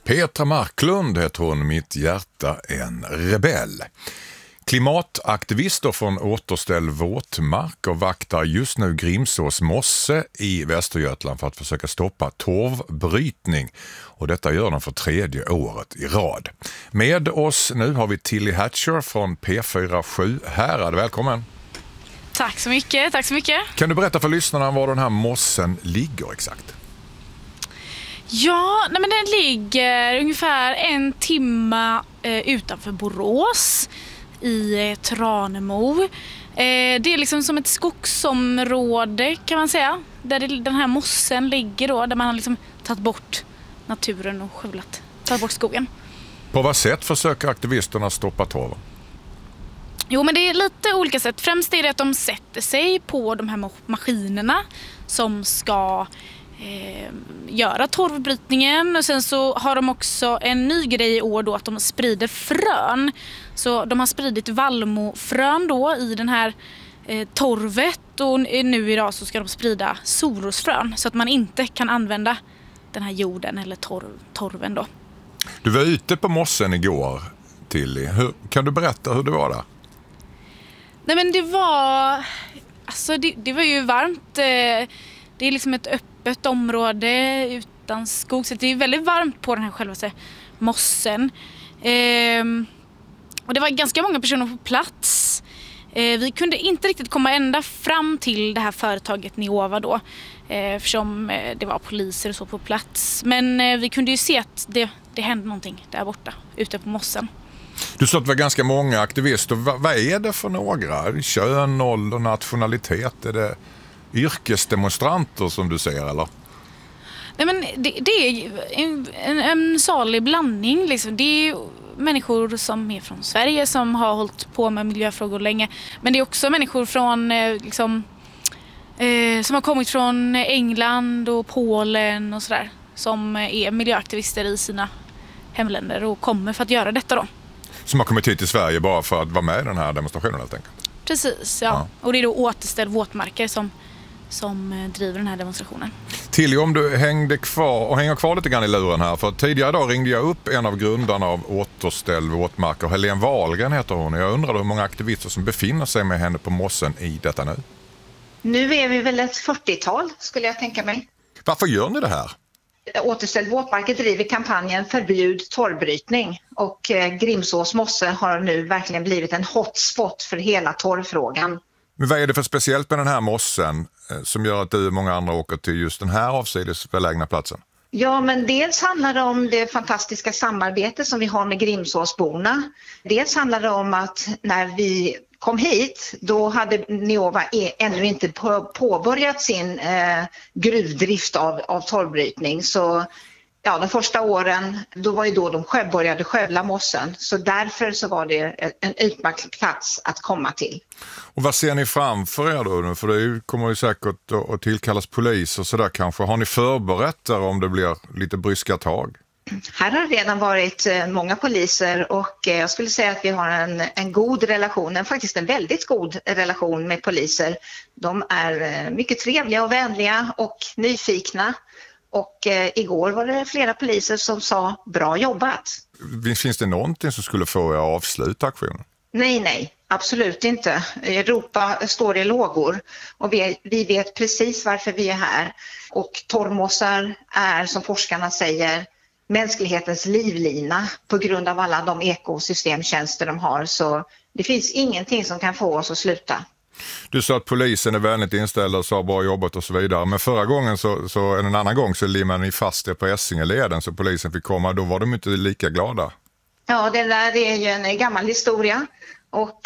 Petra Marklund heter hon, mitt hjärta en rebell. Klimataktivister från Återställ våtmarker vaktar just nu Grimsås mosse i Västergötland för att försöka stoppa torvbrytning. Och detta gör de för 3:e året i rad. Med oss nu har vi Tilly Hatcher från P4 Sjuhärad. Välkommen! Tack så mycket, tack så mycket. Kan du berätta för lyssnarna var den här mossen ligger exakt? Ja, men den ligger ungefär 1 timme utanför Borås i Tranemo. Det är liksom som ett skogsområde kan man säga. Där den här mossen ligger då, där man har liksom tagit bort naturen och tagit bort skogen. På vad sätt försöker aktivisterna stoppa torven? Jo, men det är lite olika sätt. Främst är det att de sätter sig på de här maskinerna som ska göra torvbrytningen. Och sen så har de också en ny grej i år då, att de sprider frön. Så de har spridit vallmofrön då i den här torvet, och nu idag så ska de sprida solrosfrön så att man inte kan använda den här jorden eller torven då. Du var ute på mossen igår, Tilly. Kan du berätta hur det var där? Nej, men det var ju varmt. Det är liksom ett öppet område utan skog, så det är väldigt varmt på den här själva mossen. Och det var ganska många personer på plats. Vi kunde inte riktigt komma ända fram till det här företaget Neova då, eftersom det var poliser och så på plats. Men vi kunde ju se att det hände någonting där borta, ute på mossen. Du sa att det var ganska många aktivister. Vad är det för några? Kön, ålder, nationalitet? Är det yrkesdemonstranter som du säger, eller? Nej, men det är en salig blandning liksom. Det är människor som är från Sverige som har hållit på med miljöfrågor länge. Men det är också människor från som har kommit från England och Polen och sådär, som är miljöaktivister i sina hemländer och kommer för att göra detta då. Som har kommit hit till Sverige bara för att vara med i den här demonstrationen helt enkelt. Precis, ja. Och det är då Återställ våtmarker som driver den här demonstrationen. Tilly, om du hänger kvar lite grann i luren här, för tidigare idag ringde jag upp en av grundarna av Återställ våtmarker, Helene Wahlgren heter hon. Jag undrar hur många aktivister som befinner sig med henne på mossen i detta nu. Nu är vi väl ett 40-tal skulle jag tänka mig. Varför gör ni det här? Återställ våtmarker driver kampanjen Förbjud torvbrytning, och Grimsås mosse har nu verkligen blivit en hotspot för hela torvfrågan. Men vad är det för speciellt med den här mossen som gör att du och många andra åker till just den här avsides belägna platsen? Ja, men dels handlar det om det fantastiska samarbete som vi har med Grimsåsborna. Dels handlar det om att när vi kom hit, då hade Neova ännu inte påbörjat sin gruvdrift av torvbrytning. Så ja, de första åren, då var ju då de började skövla mossen. Så därför så var det en utmärkt plats att komma till. Och vad ser ni framför er då? För det kommer ju säkert att tillkallas polis och sådär kanske. Har ni förberett er om det blir lite bryska tag? Här har redan varit många poliser, och jag skulle säga att vi har en god relation, faktiskt en väldigt god relation med poliser. De är mycket trevliga och vänliga och nyfikna. Och igår var det flera poliser som sa bra jobbat. Finns det någonting som skulle få er att avsluta aktionen? Nej, absolut inte. Europa står i lågor, och vi vet precis varför vi är här. Och torvmossar är, som forskarna säger, mänsklighetens livlina på grund av alla de ekosystemtjänster de har. Så det finns ingenting som kan få oss att sluta. Du sa att polisen är vänligt inställd och sa bra jobbat och så vidare. Men förra gången en annan gång så limmade ni fast det på Essingeleden så polisen fick komma. Då var de inte lika glada. Ja, det där är ju en gammal historia. Och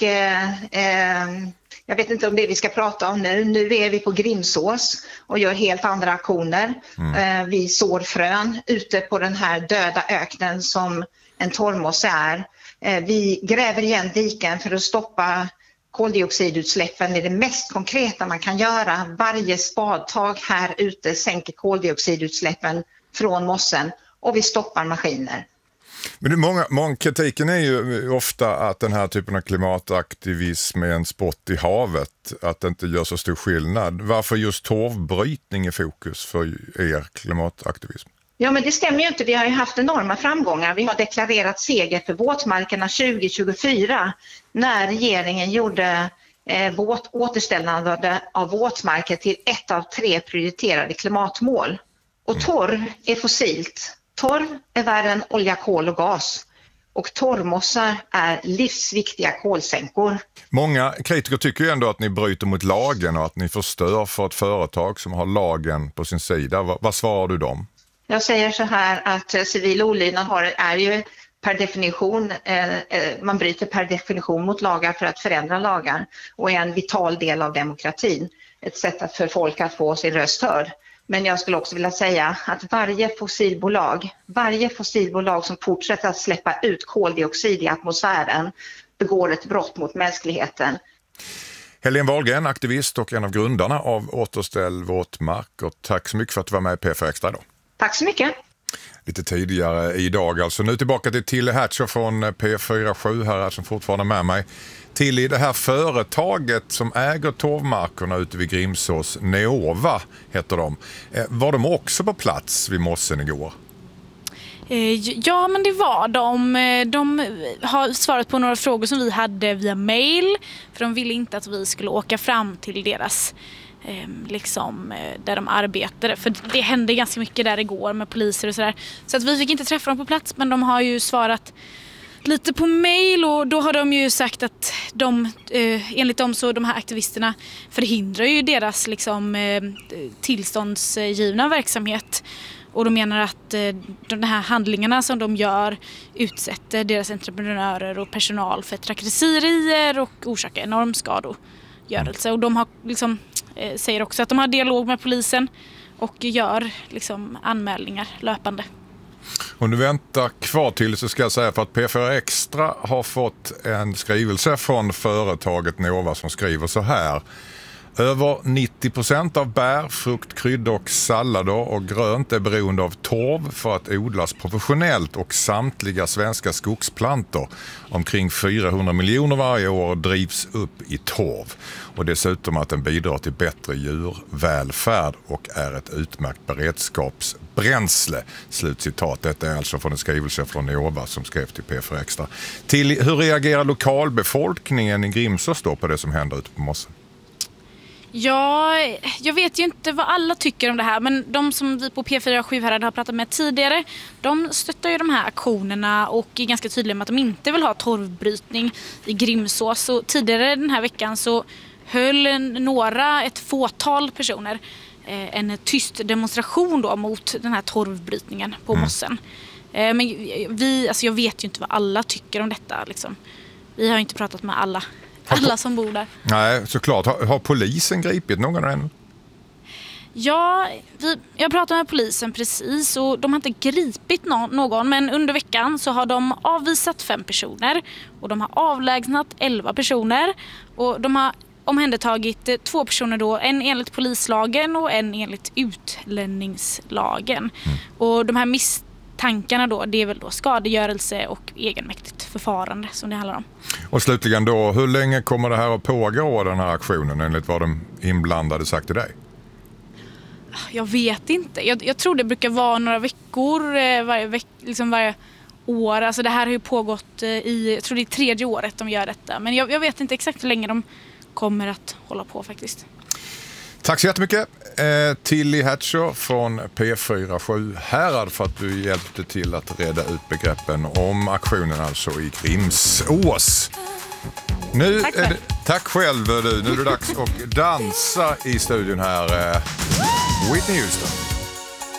jag vet inte om det vi ska prata om nu. Nu är vi på Grimsås och gör helt andra aktioner. Vi sår frön ute på den här döda öknen som en torvmosse är. Vi gräver igen diken för att stoppa koldioxidutsläppen. Det är det mest konkreta man kan göra. Varje spadtag här ute sänker koldioxidutsläppen från mossen, och vi stoppar maskiner. Men många kritiken är ju ofta att den här typen av klimataktivism är en spott i havet, att det inte gör så stor skillnad. Varför just torvbrytning i fokus för er klimataktivism? Ja, men det stämmer ju inte. Vi har ju haft enorma framgångar. Vi har deklarerat seger för våtmarkerna 2024 när regeringen gjorde återställande av våtmarker till ett av 3 prioriterade klimatmål. Och torv är fossilt. Torv är värre än olja, kol och gas. Och torvmossar är livsviktiga kolsänkor. Många kritiker tycker ju ändå att ni bryter mot lagen och att ni förstör för ett företag som har lagen på sin sida. Vad svarar du dem? Jag säger så här att civil olydnad är ju per definition, man bryter per definition mot lagar för att förändra lagar och är en vital del av demokratin. Ett sätt för folk att få sin röst hörd. Men jag skulle också vilja säga att varje fossilbolag som fortsätter att släppa ut koldioxid i atmosfären begår ett brott mot mänskligheten. Helene Wahlgren, aktivist och en av grundarna av Återställ våtmark. Och tack så mycket för att du var med i P4 Extra idag. Tack så mycket. Lite tidigare idag alltså. Nu tillbaka till Tilly Hatcher från P47 här som fortfarande är med mig. Tilly, det här företaget som äger torvmarkerna ute vid Grimsås, Neova heter de. Var de också på plats vid mossen igår? Ja, men det var de. De har svarat på några frågor som vi hade via mail. För de ville inte att vi skulle åka fram till deras där de arbetade. För det hände ganska mycket där igår med poliser och sådär. Så att vi fick inte träffa dem på plats, men de har ju svarat lite på mail och då har de ju sagt att enligt dem så de här aktivisterna förhindrar ju deras tillståndsgivna verksamhet. Och de menar att de här handlingarna som de gör utsätter deras entreprenörer och personal för trakasserier och orsakar enorm skadegörelse. Och de har säger också att de har dialog med polisen och gör anmälningar löpande. Om du väntar kvar till så ska jag säga för att P4 Extra har fått en skrivelse från företaget Neova som skriver så här. Över 90% av bär, frukt, kryddor och sallader och grönt är beroende av torv för att odlas professionellt och samtliga svenska skogsplantor, omkring 400 miljoner varje år, drivs upp i torv. Och dessutom att den bidrar till bättre djurvälfärd och är ett utmärkt beredskapsbränsle. Slutcitat. Detta är alltså från en skrivelse från Neova som skrev till P4 Extra. Till hur reagerar lokalbefolkningen i Grimsås då på det som händer ute på mossen? Ja, jag vet ju inte vad alla tycker om det här, men de som vi på P47 här har pratat med tidigare, de stöttar ju de här aktionerna och är ganska tydliga med att de inte vill ha torvbrytning i Grimsås. Och tidigare den här veckan så höll ett fåtal personer en tyst demonstration då mot den här torvbrytningen på mossen. Men jag vet ju inte vad alla tycker om detta. Vi har inte pratat med alla som bor där. Nej, såklart. Har polisen gripit någon än? Ja, jag pratade med polisen precis och de har inte gripit någon. Men under veckan så har de avvisat 5 personer och de har avlägsnat 11 personer. Och de har omhändertagit 2 personer då, en enligt polislagen och en enligt utlänningslagen. Och de här misstankarna då, det är väl då skadegörelse och egenmäktigt förfarande som det handlar om. Och slutligen då, hur länge kommer det här att pågå, den här aktionen, enligt vad de inblandade sagt till dig? Jag vet inte. Jag tror det brukar vara några veckor varje år. Alltså det här har ju pågått jag tror det är 3:e året de gör detta. Men jag vet inte exakt hur länge de kommer att hålla på faktiskt. Tack så jättemycket Tilly Hatcher från P47 Härad för att du hjälpte till att reda ut begreppen om aktionen alltså i Grimsås. Tack själv du. Nu är det dags att dansa i studion här. Whitney Houston.